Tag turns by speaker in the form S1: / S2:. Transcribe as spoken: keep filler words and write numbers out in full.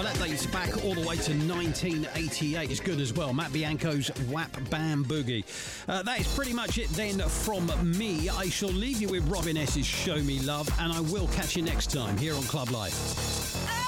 S1: that dates back all the way to nineteen eighty-eight. It's good as well. Matt Bianco's Whap Bam Boogie. Uh, that is pretty much it then from me. I shall leave you with Robin S's Show Me Love, and I will catch you next time here on Club Life.